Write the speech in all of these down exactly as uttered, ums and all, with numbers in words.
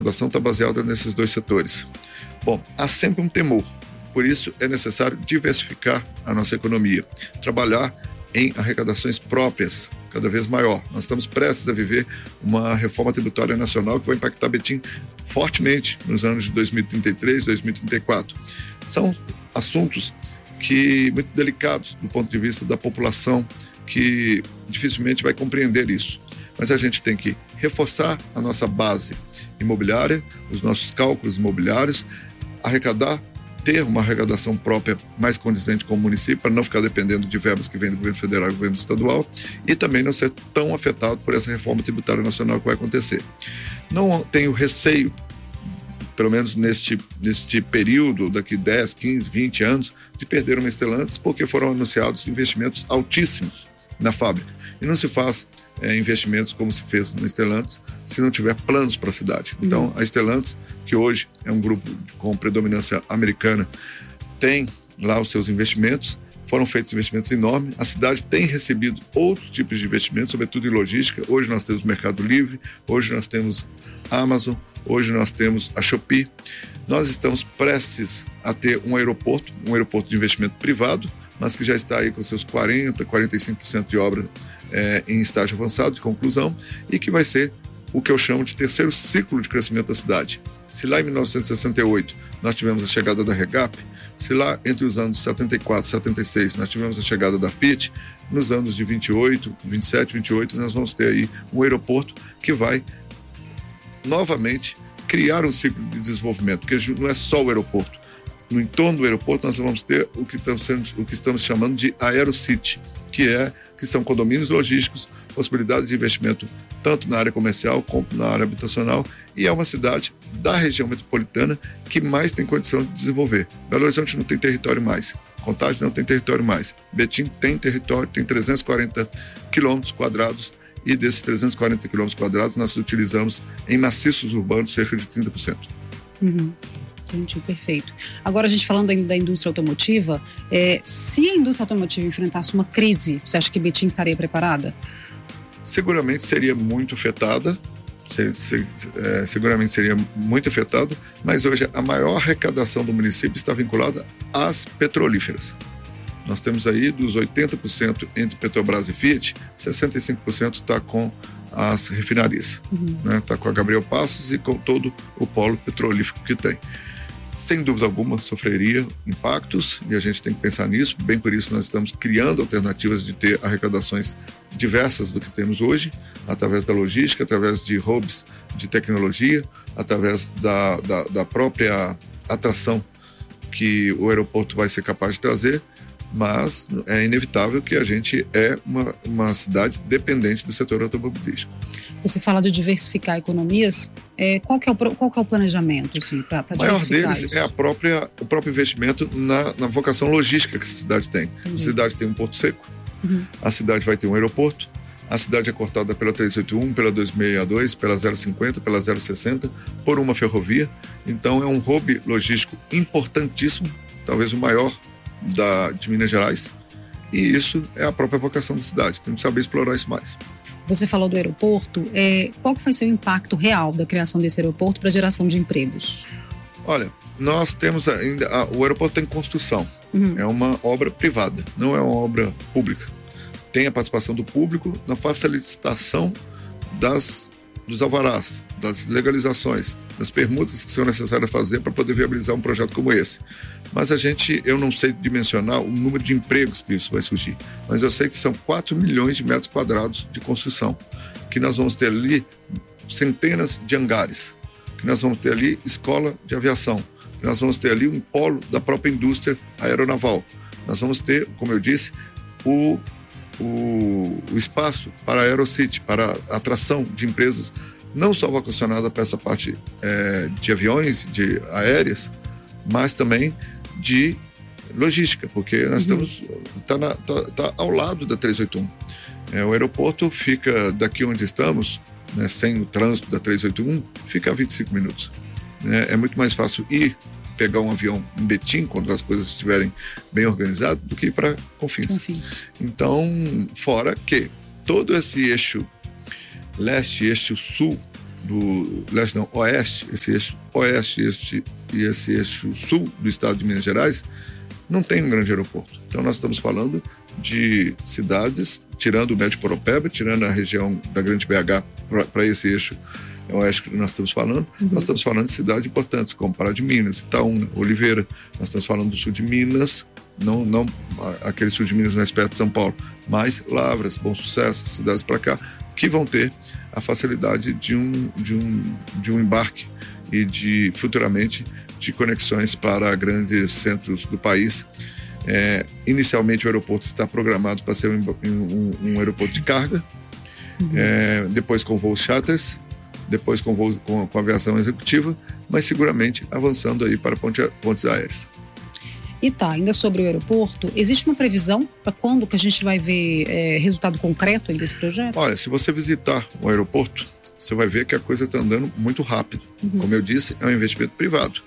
arrecadação está baseada nesses dois setores. Bom, há sempre um temor, por isso é necessário diversificar a nossa economia, trabalhar em arrecadações próprias, cada vez maior. Nós estamos prestes a viver uma reforma tributária nacional que vai impactar Betim fortemente nos anos de dois mil e trinta e três, dois mil e trinta e quatro. São assuntos que muito delicados do ponto de vista da população, que dificilmente vai compreender isso. Mas a gente tem que reforçar a nossa base imobiliária, os nossos cálculos imobiliários, arrecadar, ter uma arrecadação própria mais condizente com o município, para não ficar dependendo de verbas que vêm do governo federal e do governo estadual, e também não ser tão afetado por essa reforma tributária nacional que vai acontecer. Não tenho receio, pelo menos neste, neste período, daqui dez, quinze, vinte anos, de perder uma Stellantis, porque foram anunciados investimentos altíssimos na fábrica. E não se faz é, investimentos como se fez na Stellantis se não tiver planos para a cidade. Uhum. Então, a Stellantis, que hoje é um grupo com predominância americana, tem lá os seus investimentos, foram feitos investimentos enormes, a cidade tem recebido outros tipos de investimentos, sobretudo em logística. Hoje nós temos Mercado Livre, hoje nós temos Amazon, hoje nós temos a Shopee. Nós estamos prestes a ter um aeroporto, um aeroporto de investimento privado, mas que já está aí com seus quarenta, quarenta e cinco por cento de obra é, em estágio avançado de conclusão, e que vai ser o que eu chamo de terceiro ciclo de crescimento da cidade. Se lá em mil novecentos e sessenta e oito nós tivemos a chegada da Regap, se lá entre os anos setenta e quatro e setenta e seis nós tivemos a chegada da Fiat, nos anos de vinte e oito, vinte e sete, vinte e oito nós vamos ter aí um aeroporto que vai novamente criar um ciclo de desenvolvimento, porque não é só o aeroporto. No entorno do aeroporto nós vamos ter o que estamos, sendo, o que estamos chamando de AeroCity, que, é, que são condomínios logísticos, possibilidades de investimento tanto na área comercial como na área habitacional, e é uma cidade da região metropolitana que mais tem condição de desenvolver. Belo Horizonte não tem território mais, Contagem não tem território mais, Betim tem território, tem trezentos e quarenta quilômetros quadrados, e desses trezentos e quarenta quilômetros quadrados nós utilizamos em maciços urbanos cerca de trinta por cento. Uhum. Entendi, perfeito. Agora, a gente falando da, da indústria automotiva, é, se a indústria automotiva enfrentasse uma crise, você acha que Betim estaria preparada? Seguramente seria muito afetada, se, se, é, seguramente seria muito afetada, mas hoje a maior arrecadação do município está vinculada às petrolíferas. Nós temos aí dos oitenta por cento entre Petrobras e Fiat, sessenta e cinco por cento está com as refinarias, uhum. né? Está com a Gabriel Passos e com todo o polo petrolífero que tem. Sem dúvida alguma sofreria impactos, e a gente tem que pensar nisso. Bem por isso nós estamos criando alternativas de ter arrecadações diversas do que temos hoje, através da logística, através de hubs de tecnologia, através da, da, da própria atração que o aeroporto vai ser capaz de trazer. Mas é inevitável que a gente é uma, uma cidade dependente do setor automobilístico. Você fala de diversificar economias, é, qual, que é o, qual que é o planejamento assim, para diversificar? O maior deles isso? é a própria, o próprio investimento na, na vocação logística que a cidade tem. Entendi. A cidade tem um porto seco, uhum. a cidade vai ter um aeroporto, a cidade é cortada pela trezentos e oitenta e um, pela duzentos e sessenta e dois, pela zero cinquenta, pela zero sessenta, por uma ferrovia. Então é um hub logístico importantíssimo, talvez o maior Da, de Minas Gerais, e isso é a própria vocação da cidade. Temos que saber explorar isso mais. Você falou do aeroporto, é, qual que vai ser o impacto real da criação desse aeroporto para a geração de empregos? Olha, nós temos ainda, a, o aeroporto tem construção, uhum. é uma obra privada, não é uma obra pública. Tem a participação do público na facilitação das, dos alvarás, das legalizações, das permutas que são necessárias fazer para poder viabilizar um projeto como esse. Mas a gente, eu não sei dimensionar o número de empregos que isso vai surgir, mas eu sei que são quatro milhões de metros quadrados de construção, que nós vamos ter ali centenas de hangares, que nós vamos ter ali escola de aviação, que nós vamos ter ali um polo da própria indústria aeronaval. Nós vamos ter, como eu disse, o, o, o espaço para a AeroCity, para a atração de empresas, não só vocacionada para essa parte é, de aviões, de aéreas, mas também de logística, porque nós uhum. estamos tá, na, tá, tá ao lado da trezentos e oitenta e um. É, o aeroporto fica daqui onde estamos, né, sem o trânsito da trezentos e oitenta e um, fica a vinte e cinco minutos. Né? É muito mais fácil ir pegar um avião em Betim, quando as coisas estiverem bem organizadas, do que ir para Confins. Confins. Então, fora que todo esse eixo leste, eixo sul, do leste não, oeste, esse eixo oeste este, e esse eixo sul do estado de Minas Gerais, não tem um grande aeroporto. Então nós estamos falando de cidades, tirando o Médio Poropeba, tirando a região da Grande B H para esse eixo oeste que nós estamos falando, uhum. nós estamos falando de cidades importantes, como Pará de Minas, Itaúna, Oliveira, nós estamos falando do sul de Minas, não, não aquele sul de Minas mais perto de São Paulo, mas Lavras, Bom Sucesso, cidades para cá, que vão ter a facilidade de um, de um, de um embarque e de, futuramente, de conexões para grandes centros do país. É, inicialmente o aeroporto está programado para ser um, um, um aeroporto de carga, uhum. é, depois com voos charters, depois com, voos, com, com aviação executiva, mas seguramente avançando aí para ponte, pontes aéreas. E tá, ainda sobre o aeroporto, existe uma previsão para quando que a gente vai ver é, resultado concreto desse projeto? Olha, se você visitar o aeroporto, você vai ver que a coisa está andando muito rápido. Uhum. Como eu disse, é um investimento privado.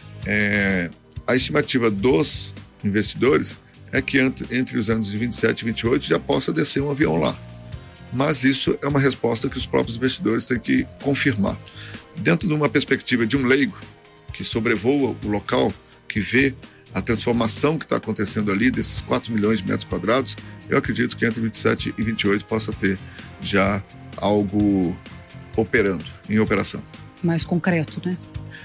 É, a estimativa dos investidores é que entre os anos de vinte e sete e vinte e oito já possa descer um avião lá. Mas isso é uma resposta que os próprios investidores têm que confirmar. Dentro de uma perspectiva de um leigo que sobrevoa o local, que vê a transformação que está acontecendo ali, desses quatro milhões de metros quadrados, eu acredito que entre vinte e sete e vinte e oito possa ter já algo operando, em operação. Mais concreto, né?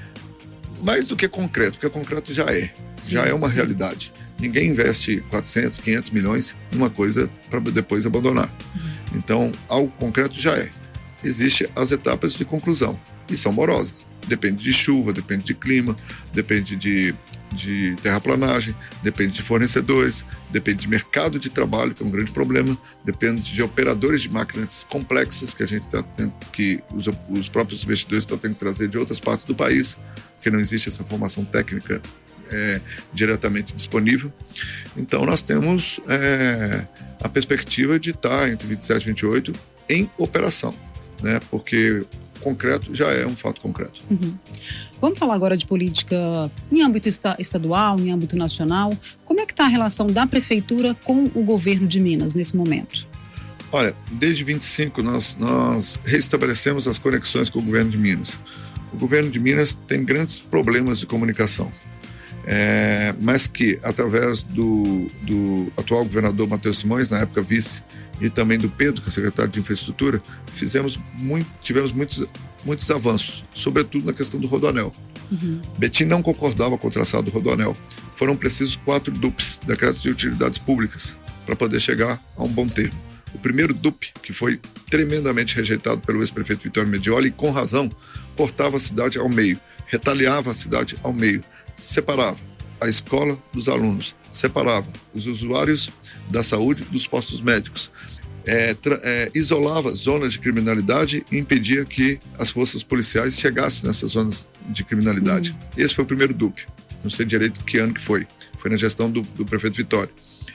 Mais do que concreto, porque concreto já é, sim, já é uma sim. realidade. Ninguém investe quatrocentos, quinhentos milhões numa coisa para depois abandonar. Uhum. Então, algo concreto já é. Existem as etapas de conclusão, e são morosas. Depende de chuva, depende de clima, depende de, de terraplanagem, depende de fornecedores, depende de mercado de trabalho, que é um grande problema, depende de operadores de máquinas complexas que a gente tá tendo, que os, os próprios investidores estão tendo que trazer de outras partes do país, porque não existe essa formação técnica é, diretamente disponível. Então, nós temos é, a perspectiva de estar entre vinte e sete e vinte e oito em operação, né? Porque concreto já é um fato concreto. Uhum. Vamos falar agora de política em âmbito esta- estadual, em âmbito nacional. Como é que está a relação da prefeitura com o governo de Minas nesse momento? Olha, desde vinte e cinco nós, nós restabelecemos as conexões com o governo de Minas. O governo de Minas tem grandes problemas de comunicação, é, mas que através do, do atual governador Matheus Simões, na época vice, e também do Pedro, que é secretário de Infraestrutura, fizemos muito, tivemos muitos, muitos avanços, sobretudo na questão do Rodoanel. Uhum. Betim não concordava com o traçado do Rodoanel. Foram precisos quatro D U Ps, decretos de utilidades públicas, para poder chegar a um bom termo. O primeiro D U P, que foi tremendamente rejeitado pelo ex-prefeito Vitório Medioli, e com razão, cortava a cidade ao meio, retaliava a cidade ao meio, separava a escola dos alunos, separava os usuários da saúde dos postos médicos, é, tra- é, isolava zonas de criminalidade e impedia que as forças policiais chegassem nessas zonas de criminalidade. Uhum. Esse foi o primeiro D U P. Não sei direito que ano que foi. Foi na gestão do, do prefeito Vitório.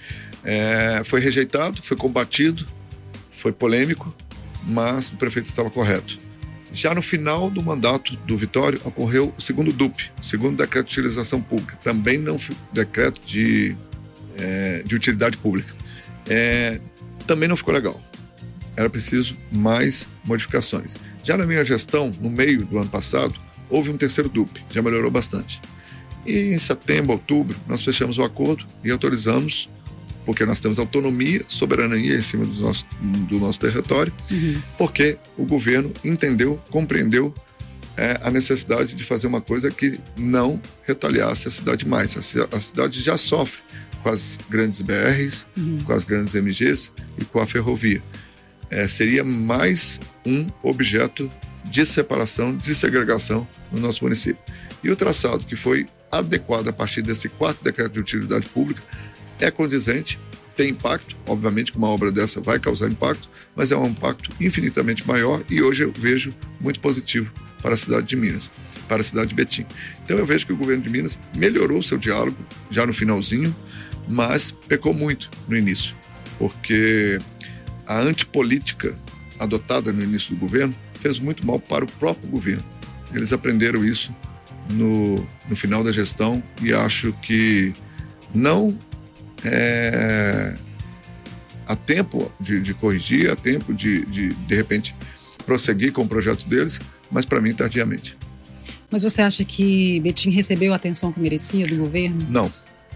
É, foi rejeitado, foi combatido, foi polêmico, mas o prefeito estava correto. Já no final do mandato do Vitório, ocorreu o segundo D U P, o segundo decreto de utilização pública, também não decreto de, é, de utilidade pública. É, também não ficou legal. Era preciso mais modificações. Já na minha gestão, no meio do ano passado, houve um terceiro D U P, já melhorou bastante. E em setembro, outubro, nós fechamos o acordo e autorizamos, porque nós temos autonomia, soberania em cima do nosso, do nosso território, uhum. porque o governo entendeu, compreendeu é, a necessidade de fazer uma coisa que não retaliasse a cidade mais. A, a cidade já sofre com as grandes B Rs, uhum. com as grandes M Gs e com a ferrovia. É, seria mais um objeto de separação, de segregação no nosso município. E o traçado que foi adequado a partir desse quarto decreto de utilidade pública é condizente, tem impacto, obviamente que uma obra dessa vai causar impacto, mas é um impacto infinitamente maior e hoje eu vejo muito positivo para a cidade de Minas, para a cidade de Betim. Então eu vejo que o governo de Minas melhorou o seu diálogo já no finalzinho, mas pecou muito no início, porque a antipolítica adotada no início do governo fez muito mal para o próprio governo. Eles aprenderam isso no, no final da gestão e acho que não É, há tempo de, de corrigir, há tempo de, de, de repente, prosseguir com o projeto deles, mas para mim tardiamente. Mas você acha que Betim recebeu a atenção que merecia do governo? Não.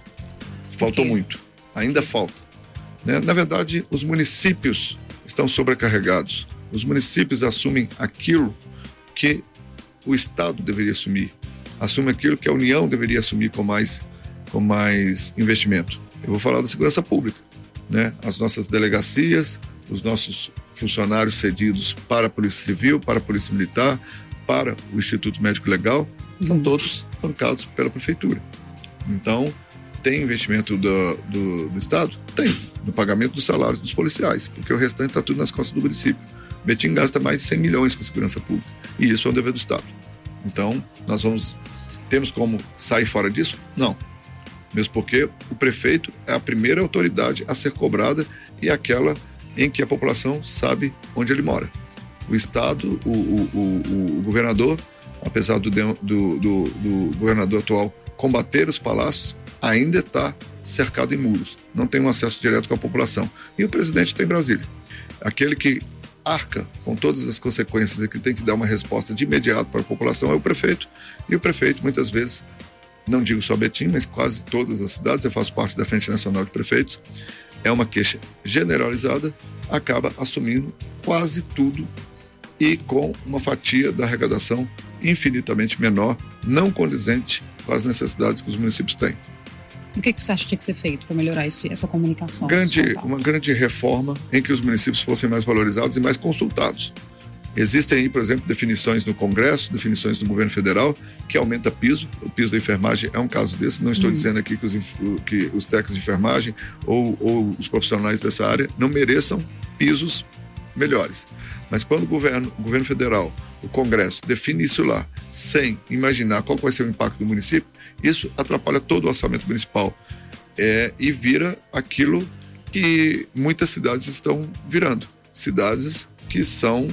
Faltou muito. Ainda falta. Né? Na verdade, os municípios estão sobrecarregados. Os municípios assumem aquilo que o Estado deveria assumir. Assume aquilo que a União deveria assumir com mais, com mais investimento. Eu vou falar da segurança pública. Né? As nossas delegacias, os nossos funcionários cedidos para a Polícia Civil, para a Polícia Militar, para o Instituto Médico Legal, são uhum. todos bancados pela Prefeitura. Então, tem investimento do, do, do Estado? Tem, no pagamento dos salários dos policiais, porque o restante está tudo nas costas do município. Betim gasta mais de cem milhões com segurança pública, e isso é um dever do Estado. Então, nós vamos, temos como sair fora disso? Não. Mesmo porque o prefeito é a primeira autoridade a ser cobrada e aquela em que a população sabe onde ele mora. O Estado, o, o, o, o governador, apesar do, do, do, do governador atual combater os palácios, ainda está cercado em muros, não tem um acesso direto com a população. E o presidente tem Brasília. Aquele que arca com todas as consequências e que tem que dar uma resposta de imediato para a população é o prefeito. E o prefeito, muitas vezes, não digo só Betim, mas quase todas as cidades, eu faço parte da Frente Nacional de Prefeitos, é uma queixa generalizada, acaba assumindo quase tudo e com uma fatia da arrecadação infinitamente menor, não condizente com as necessidades que os municípios têm. O que, que você acha que tinha que ser feito para melhorar isso, essa comunicação? Grande, uma grande reforma em que os municípios fossem mais valorizados e mais consultados. Existem aí, por exemplo, definições no Congresso, definições no governo federal, que aumenta piso. O piso da enfermagem é um caso desse. Não estou hum. dizendo aqui que os, que os técnicos de enfermagem ou, ou os profissionais dessa área não mereçam pisos melhores. Mas quando o governo, o governo federal, o Congresso, define isso lá, sem imaginar qual vai ser o impacto do município, isso atrapalha todo o orçamento municipal é, e vira aquilo que muitas cidades estão virando. Cidades que são...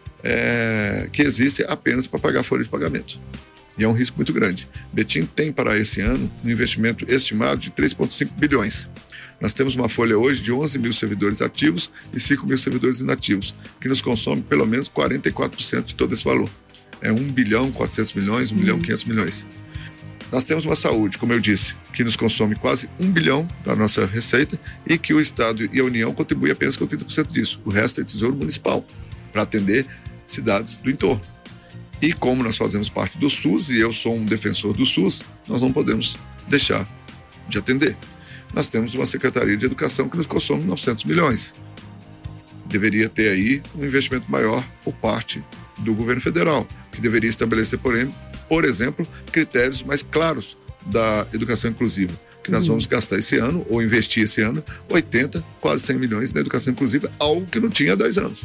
É, que existe apenas para pagar folha de pagamento. E é um risco muito grande. Betim tem para esse ano um investimento estimado de três vírgula cinco bilhões. Nós temos uma folha hoje de onze mil servidores ativos e cinco mil servidores inativos, que nos consome pelo menos quarenta e quatro por cento de todo esse valor. É um bilhão, quatrocentos milhões, um bilhão, quinhentos milhões. Nós temos uma saúde, como eu disse, que nos consome quase um bilhão da nossa receita e que o Estado e a União contribuem apenas com trinta por cento disso. O resto é tesouro municipal, para atender cidades do entorno. E como nós fazemos parte do SUS, e eu sou um defensor do SUS, nós não podemos deixar de atender. Nós temos uma Secretaria de Educação que nos consome novecentos milhões. Deveria ter aí um investimento maior por parte do governo federal, que deveria estabelecer, por, por exemplo, critérios mais claros da educação inclusiva, que nós vamos gastar esse ano, ou investir esse ano, oitenta, quase cem milhões na educação inclusiva, algo que não tinha há dez anos.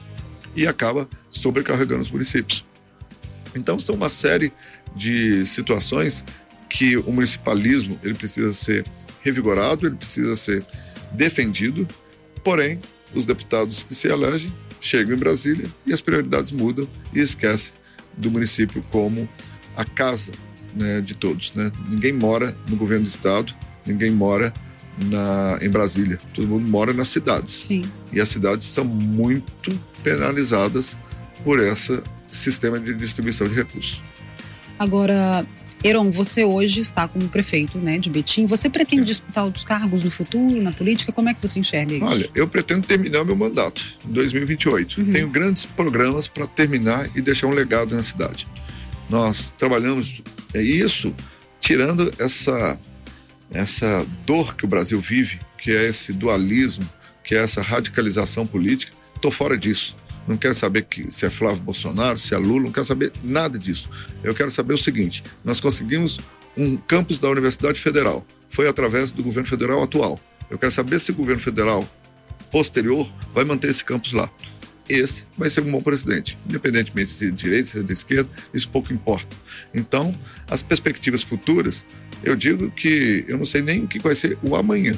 E acaba sobrecarregando os municípios. Então, são uma série de situações que o municipalismo ele precisa ser revigorado, ele precisa ser defendido, porém, os deputados que se elegem chegam em Brasília e as prioridades mudam e esquecem do município como a casa, né, de todos. Né? Ninguém mora no governo do estado, ninguém mora Na, em Brasília, todo mundo mora nas cidades. Sim. E as cidades são muito penalizadas por esse sistema de distribuição de recursos. Agora, Heron, você hoje está como prefeito, né, de Betim. Você pretende Sim. disputar outros cargos no futuro, na política? Como é que você enxerga isso? Olha, eu pretendo terminar meu mandato em dois mil e vinte e oito. Uhum. Tenho grandes programas para terminar e deixar um legado na cidade. Nós trabalhamos é isso, tirando essa essa dor que o Brasil vive, que é esse dualismo, que é essa radicalização política. Estou fora disso. Não quero saber que, se é Flávio Bolsonaro, se é Lula, não quero saber nada disso. Eu quero saber o seguinte: nós conseguimos um campus da Universidade Federal. Foi através do governo federal atual. Eu quero saber se o governo federal posterior vai manter esse campus lá. Esse vai ser um bom presidente. Independentemente se é de direita, se é de esquerda, isso pouco importa. Então, as perspectivas futuras, eu digo que eu não sei nem o que vai ser o amanhã.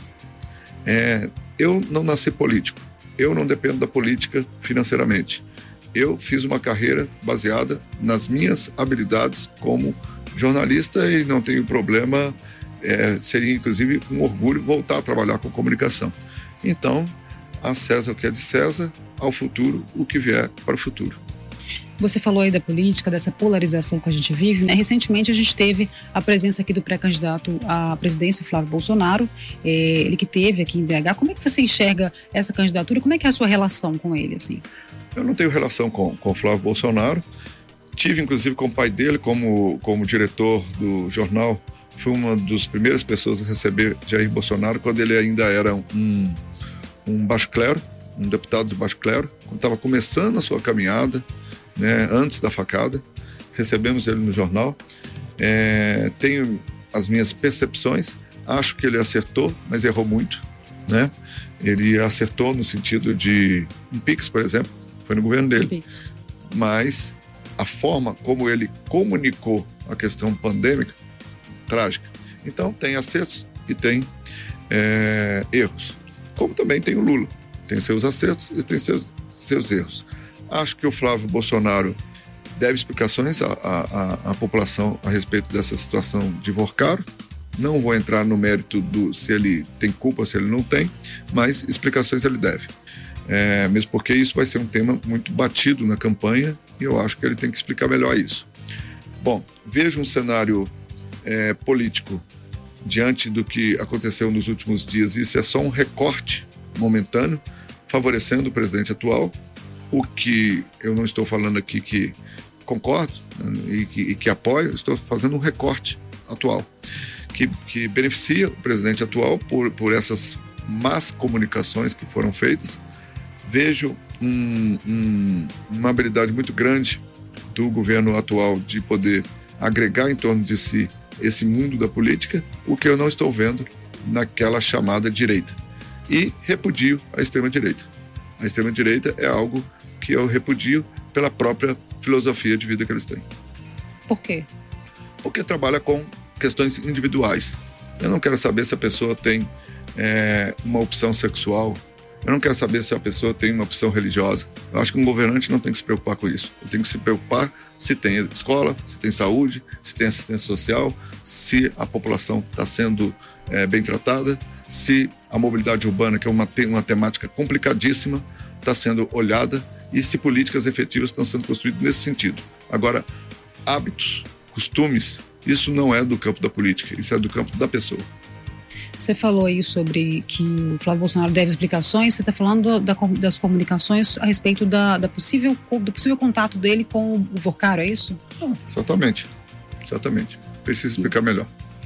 É, eu não nasci político. Eu não dependo da política financeiramente. Eu fiz uma carreira baseada nas minhas habilidades como jornalista e não tenho problema, é, seria inclusive um orgulho voltar a trabalhar com comunicação. Então, a César o que é de César, ao futuro o que vier para o futuro. Você falou aí da política, dessa polarização que a gente vive, né? Recentemente a gente teve a presença aqui do pré-candidato à presidência, Flávio Bolsonaro, é, ele que teve aqui em B H. Como é que você enxerga essa candidatura? Como é que é a sua relação com ele, assim? Eu não tenho relação com o Flávio Bolsonaro. Tive, inclusive, com o pai dele como, como diretor do jornal. Fui uma das primeiras pessoas a receber Jair Bolsonaro quando ele ainda era um, um baixo clero, um deputado de baixo clero, quando estava começando a sua caminhada, né, antes da facada. Recebemos ele no jornal. É, tenho as minhas percepções. Acho que ele acertou, mas errou muito, né? Ele acertou no sentido de um Pix, por exemplo, foi no governo dele. Pix. Mas a forma como ele comunicou a questão pandêmica, trágica. Então tem acertos e tem é, erros. Como também tem o Lula. Tem seus acertos e tem seus, seus erros. Acho que o Flávio Bolsonaro deve explicações à, à, à população a respeito dessa situação de Vorcaro. Não vou entrar no mérito do se ele tem culpa ou se ele não tem, mas explicações ele deve. É, mesmo porque isso vai ser um tema muito batido na campanha e eu acho que ele tem que explicar melhor isso. Bom, vejo um cenário é, político diante do que aconteceu nos últimos dias. Isso é só um recorte momentâneo, favorecendo o presidente atual, o que eu não estou falando aqui que concordo, né, e, que, e que apoio, estou fazendo um recorte atual, que, que beneficia o presidente atual por, por essas más comunicações que foram feitas. Vejo um, um, uma habilidade muito grande do governo atual de poder agregar em torno de si esse mundo da política, o que eu não estou vendo naquela chamada direita. E repudio a extrema-direita. A extrema-direita é algo que eu repudio pela própria filosofia de vida que eles têm. Por quê? Porque trabalha com questões individuais. Eu não quero saber se a pessoa tem é, uma opção sexual. Eu não quero saber se a pessoa tem uma opção religiosa. Eu acho que um governante não tem que se preocupar com isso. Ele tem que se preocupar se tem escola, se tem saúde, se tem assistência social, se a população está sendo é, bem tratada, se a mobilidade urbana, que é uma, uma temática complicadíssima, está sendo olhada e se políticas efetivas estão sendo construídas nesse sentido. Agora, hábitos, costumes, isso não é do campo da política, isso é do campo da pessoa. Você falou aí sobre que o Flávio Bolsonaro deve explicações, você está falando da, das comunicações a respeito da, da possível, do possível contato dele com o Vorcaro, é isso? Ah, exatamente, exatamente. Preciso explicar melhor.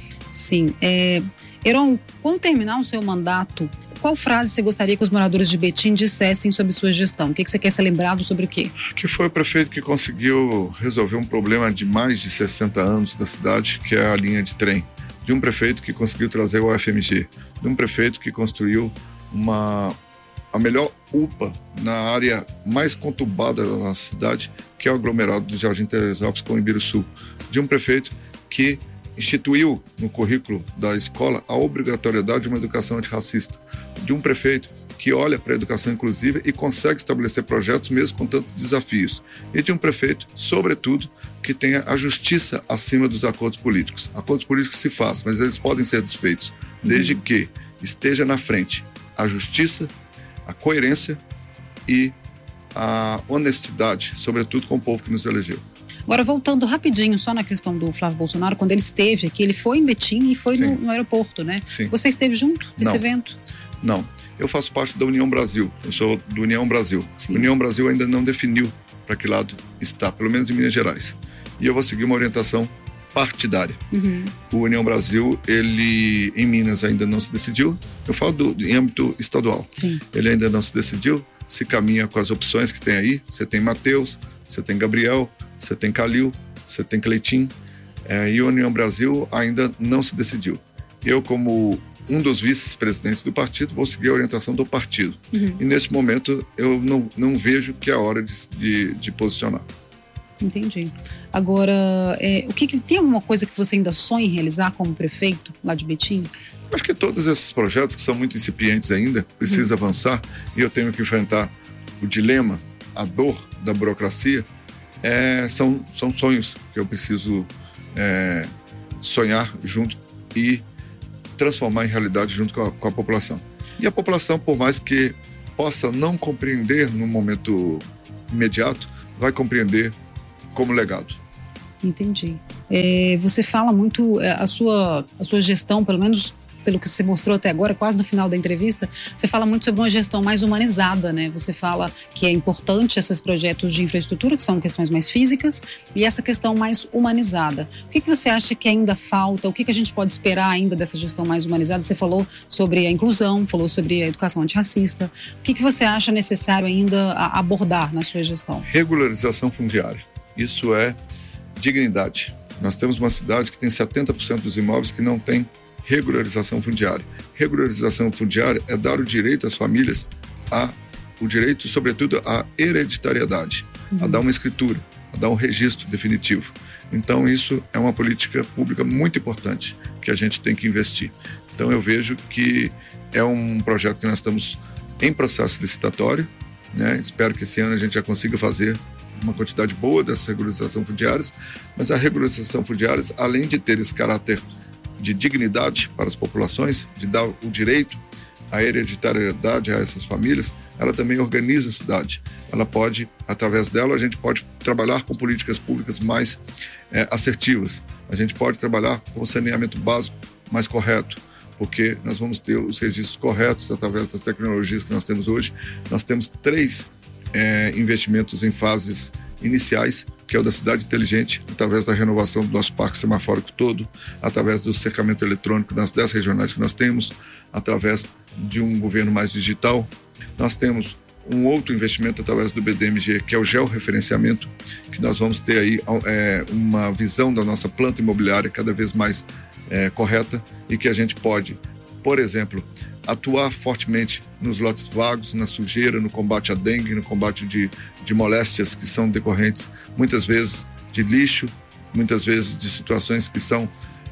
Sim. É, Heron, quando terminar o seu mandato, qual frase você gostaria que os moradores de Betim dissessem sobre sua gestão? O que você quer ser lembrado sobre o quê? Que foi o prefeito que conseguiu resolver um problema de mais de sessenta anos da cidade, que é a linha de trem. De um prefeito que conseguiu trazer o U F M G, de um prefeito que construiu uma, a melhor U P A na área mais conturbada da nossa cidade, que é o aglomerado do Jardim Teresópolis com o Ibiruçu, de um prefeito que instituiu no currículo da escola a obrigatoriedade de uma educação antirracista, de um prefeito que olha para a educação inclusiva e consegue estabelecer projetos mesmo com tantos desafios, e de um prefeito, sobretudo, que tenha a justiça acima dos acordos políticos. Acordos políticos se fazem, mas eles podem ser desfeitos, desde que esteja na frente a justiça, a coerência e a honestidade, sobretudo com o povo que nos elegeu. Agora, voltando rapidinho só na questão do Flávio Bolsonaro, quando ele esteve aqui, ele foi em Betim e foi no, no aeroporto, né? Sim. Você esteve junto nesse Não. evento? Não. Eu faço parte da União Brasil. Eu sou do União Brasil. Sim. União Brasil ainda não definiu para que lado está, pelo menos em Minas Gerais. E eu vou seguir uma orientação partidária. Uhum. O União Brasil, ele em Minas ainda não se decidiu. Eu falo do, em âmbito estadual. Sim. Ele ainda não se decidiu. Se caminha com as opções que tem aí. Você tem Matheus, você tem Gabriel, você tem Calil, você tem Cleitinho. É, e o União Brasil ainda não se decidiu. Eu, como um dos vice-presidentes do partido, vou seguir a orientação do partido. Uhum. E nesse momento eu não, não vejo que é a hora de, de, de posicionar. Entendi. Agora, é, o que, que tem alguma coisa que você ainda sonha em realizar como prefeito lá de Betim? Acho que todos esses projetos que são muito incipientes ainda precisam uhum. avançar, e eu tenho que enfrentar o dilema, a dor da burocracia. É, são, são sonhos que eu preciso é, sonhar junto e transformar em realidade junto com a, com a população. E a população, por mais que possa não compreender no momento imediato, vai compreender como legado. Entendi. É, você fala muito, a sua, a sua gestão, pelo menos pelo que você mostrou até agora, quase no final da entrevista, você fala muito sobre uma gestão mais humanizada, né? Você fala que é importante esses projetos de infraestrutura, que são questões mais físicas, e essa questão mais humanizada. O que, que você acha que ainda falta? O que, que a gente pode esperar ainda dessa gestão mais humanizada? Você falou sobre a inclusão, falou sobre a educação antirracista. O que, que você acha necessário ainda abordar na sua gestão? Regularização fundiária. Isso é dignidade. Nós temos uma cidade que tem setenta por cento dos imóveis que não tem regularização fundiária. Regularização fundiária é dar o direito às famílias, a, o direito, sobretudo, à hereditariedade, uhum. a dar uma escritura, a dar um registro definitivo. Então, isso é uma política pública muito importante que a gente tem que investir. Então, eu vejo que é um projeto que nós estamos em processo licitatório, né? Espero que esse ano a gente já consiga fazer uma quantidade boa dessas regularizações fundiárias, mas a regularização fundiária, além de ter esse caráter de dignidade para as populações, de dar o direito à hereditariedade a essas famílias, ela também organiza a cidade. Ela pode, através dela, a gente pode trabalhar com políticas públicas mais é, assertivas. A gente pode trabalhar com o saneamento básico mais correto, porque nós vamos ter os registros corretos através das tecnologias que nós temos hoje. Nós temos três é, investimentos em fases iniciais, que é o da cidade inteligente, através da renovação do nosso parque semafórico todo, através do cercamento eletrônico nas dez regionais que nós temos, através de um governo mais digital. Nós temos um outro investimento através do B D M G, que é o georreferenciamento, que nós vamos ter aí é, uma visão da nossa planta imobiliária cada vez mais é, correta e que a gente pode, por exemplo, atuar fortemente nos lotes vagos, na sujeira, no combate à dengue, no combate de, de moléstias que são decorrentes, muitas vezes, de lixo, muitas vezes de situações que são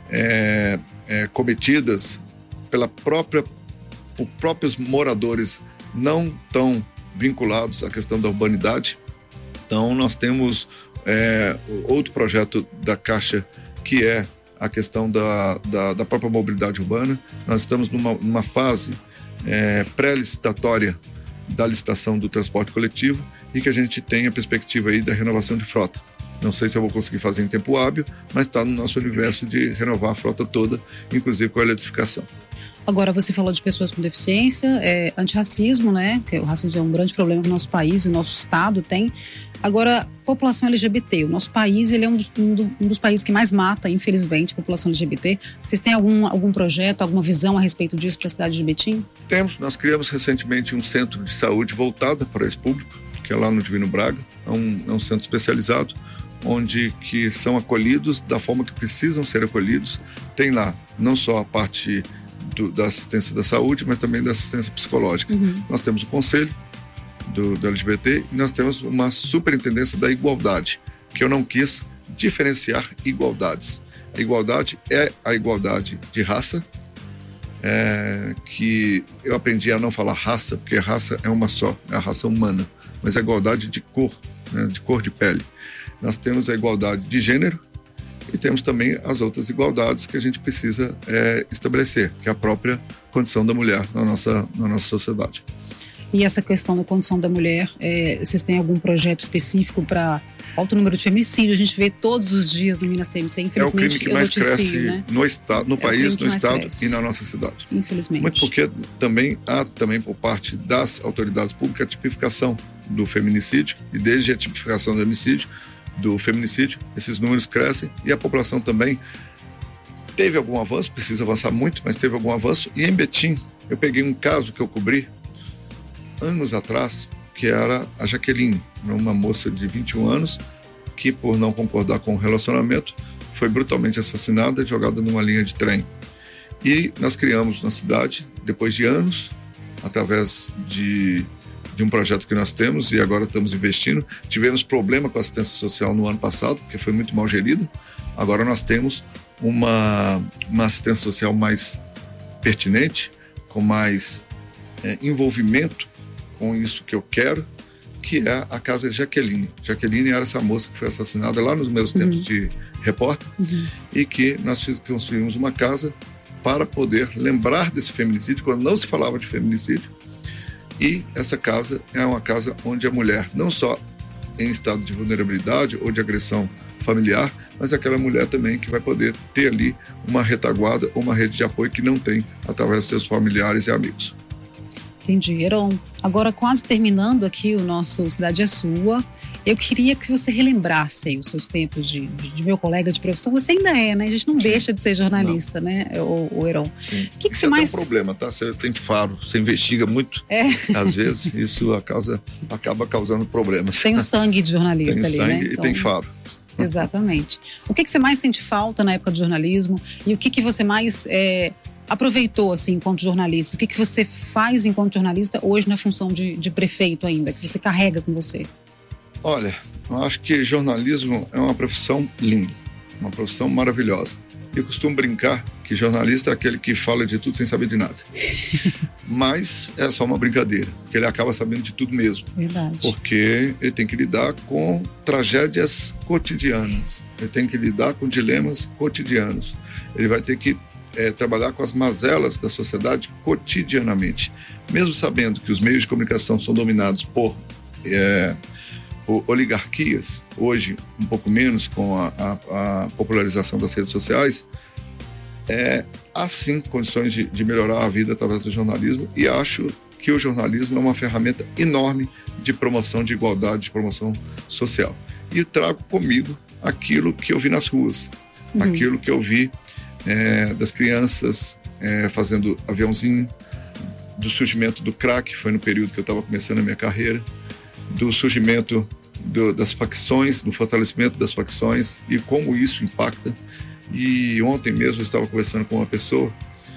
é, é, cometidas pela própria, por próprios moradores não tão vinculados à questão da urbanidade. Então, nós temos é, outro projeto da Caixa, que é a questão da, da, da própria mobilidade urbana. Nós estamos numa, numa fase é, pré-licitatória da licitação do transporte coletivo e que a gente tem a perspectiva aí da renovação de frota. Não sei se eu vou conseguir fazer em tempo hábil, mas está no nosso universo de renovar a frota toda, inclusive com a eletrificação. Agora, você falou de pessoas com deficiência, é, antirracismo, né? Porque o racismo é um grande problema que o nosso país, o nosso estado tem. Agora, população L G B T. O nosso país, ele é um dos, um dos países que mais mata, infelizmente, a população L G B T. Vocês têm algum, algum projeto, alguma visão a respeito disso para a cidade de Betim? Temos. Nós criamos recentemente um centro de saúde voltado para esse público, que é lá no Divino Braga. É um, é um centro especializado, onde que são acolhidos da forma que precisam ser acolhidos. Tem lá não só a parte do, da assistência da saúde, mas também da assistência psicológica. Uhum. Nós temos o conselho do, do L G B T e nós temos uma superintendência da igualdade, que eu não quis diferenciar igualdades. A igualdade é a igualdade de raça, é, que eu aprendi a não falar raça, porque raça é uma só, é a raça humana, mas a igualdade de cor, né, de cor de pele. Nós temos a igualdade de gênero e temos também as outras igualdades que a gente precisa é, estabelecer, que é a própria condição da mulher na nossa, na nossa sociedade. E essa questão da condição da mulher, é, vocês têm algum projeto específico para alto número de feminicídio? A gente vê todos os dias no Minas T M C, infelizmente. É o crime que mais cresce, né? no, estado, no é país, no estado cresce. E na nossa cidade. Infelizmente. Muito porque também há também por parte das autoridades públicas a tipificação do feminicídio, e desde a tipificação do homicídio, do feminicídio, esses números crescem e a população também teve algum avanço, precisa avançar muito, mas teve algum avanço. E em Betim, eu peguei um caso que eu cobri anos atrás, que era a Jaqueline, uma moça de vinte e um anos, que por não concordar com o relacionamento, foi brutalmente assassinada e jogada numa linha de trem. E nós criamos na cidade, depois de anos, através de de um projeto que nós temos e agora estamos investindo. Tivemos problema com a assistência social no ano passado, porque foi muito mal gerida. Agora nós temos uma, uma assistência social mais pertinente, com mais é, envolvimento com isso que eu quero, que é a Casa Jaqueline. Jaqueline era essa moça que foi assassinada lá nos meus tempos uhum. de repórter, uhum. e que nós fiz, construímos uma casa para poder lembrar desse feminicídio, quando não se falava de feminicídio. E essa casa é uma casa onde a mulher não só em estado de vulnerabilidade ou de agressão familiar, mas aquela mulher também que vai poder ter ali uma retaguarda ou uma rede de apoio que não tem através dos seus familiares e amigos. Entendi, Heron. Agora, quase terminando aqui o nosso Cidade é Sua, eu queria que você relembrasse aí os seus tempos de, de, de meu colega de profissão. Você ainda é, né? A gente não Sim. deixa de ser jornalista, não. né, o, o Heron? Sim. O que, que você mais... tem um problema, tá? Você tem faro, você investiga muito. É. Às vezes, isso causa, acaba causando problemas. Tem o sangue de jornalista tem ali, sangue né? E então... tem faro. Exatamente. O que, que você mais sente falta na época do jornalismo? E o que, que você mais... É... aproveitou, assim, enquanto jornalista? O que, que você faz enquanto jornalista hoje na função de, de prefeito ainda, que você carrega com você? Olha, eu acho que jornalismo é uma profissão linda, uma profissão maravilhosa. Eu costumo brincar que jornalista é aquele que fala de tudo sem saber de nada. Mas é só uma brincadeira, porque ele acaba sabendo de tudo mesmo. Verdade. Porque ele tem que lidar com tragédias cotidianas, ele tem que lidar com dilemas cotidianos, ele vai ter que É, trabalhar com as mazelas da sociedade cotidianamente, mesmo sabendo que os meios de comunicação são dominados por, é, por oligarquias, hoje um pouco menos com a, a, a popularização das redes sociais. É, há sim condições de, de melhorar a vida através do jornalismo, e acho que o jornalismo é uma ferramenta enorme de promoção de igualdade, de promoção social. E trago comigo aquilo que eu vi nas ruas, uhum. aquilo que eu vi É, das crianças é, fazendo aviãozinho, do surgimento do crack, foi no período que eu estava começando a minha carreira, do surgimento do, das facções, do fortalecimento das facções e como isso impacta. E ontem mesmo eu estava conversando com uma pessoa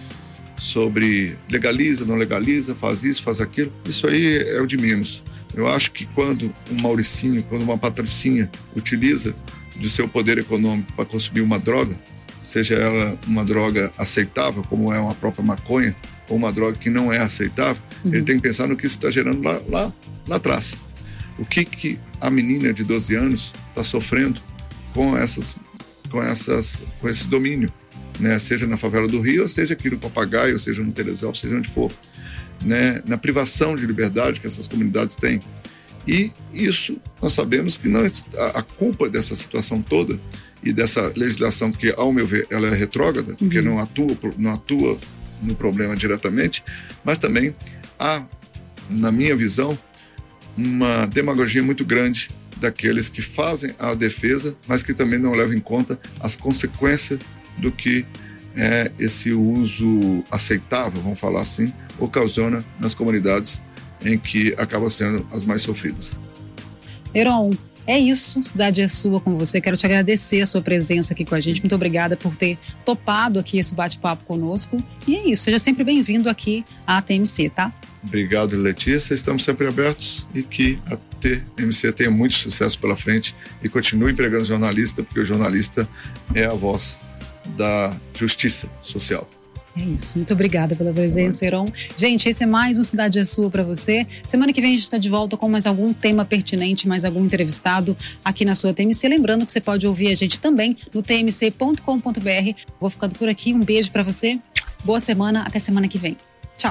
sobre legaliza, não legaliza, faz isso, faz aquilo. Isso aí é o de menos. Eu acho que quando um Mauricinho, quando uma Patricinha utiliza do seu poder econômico para consumir uma droga, seja ela uma droga aceitável, como é uma própria maconha, ou uma droga que não é aceitável, uhum. ele tem que pensar no que isso está gerando lá, lá, lá atrás. O que, que a menina de doze anos está sofrendo com, essas, com, essas, com esse domínio, né? Seja na favela do Rio, ou seja aqui no Papagaio, ou seja no Teresópolis, seja onde for, né? Na privação de liberdade que essas comunidades têm. E isso nós sabemos que não, a, a culpa dessa situação toda e dessa legislação que, ao meu ver, ela é retrógrada, porque uhum. não atua, não atua no problema diretamente, mas também há, na minha visão, uma demagogia muito grande daqueles que fazem a defesa, mas que também não levam em conta as consequências do que é, esse uso aceitável, vamos falar assim, ocasiona nas comunidades em que acabam sendo as mais sofridas. Heron, é isso, Cidade é Sua com você. Quero te agradecer a sua presença aqui com a gente. Muito obrigada por ter topado aqui esse bate-papo conosco. E é isso, seja sempre bem-vindo aqui à T M C, tá? Obrigado, Letícia. Estamos sempre abertos e que a T M C tenha muito sucesso pela frente e continue empregando jornalista, porque o jornalista é a voz da justiça social. É isso, muito obrigada pela presença, Heron. Gente, esse é mais um Cidade é Sua para você. Semana que vem a gente está de volta com mais algum tema pertinente, mais algum entrevistado aqui na sua T M C. Lembrando que você pode ouvir a gente também no t m c ponto com ponto b r. Vou ficando por aqui, um beijo para você. Boa semana, até semana que vem. Tchau.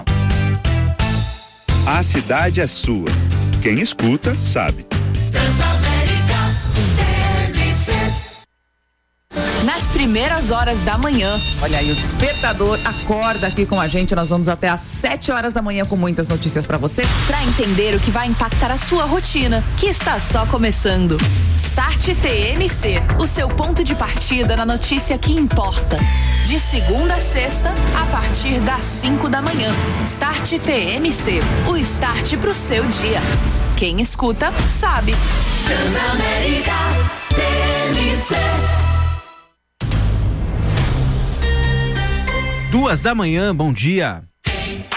A cidade é sua. Quem escuta, sabe. Nas primeiras horas da manhã. Olha aí, o despertador acorda aqui com a gente. Nós vamos até às sete horas da manhã com muitas notícias pra você. Pra entender o que vai impactar a sua rotina, que está só começando. Start T M C, o seu ponto de partida na notícia que importa. De segunda a sexta, a partir das cinco da manhã. Start T M C, o start pro seu dia. Quem escuta, sabe. Transamérica T M C. Duas da manhã, bom dia.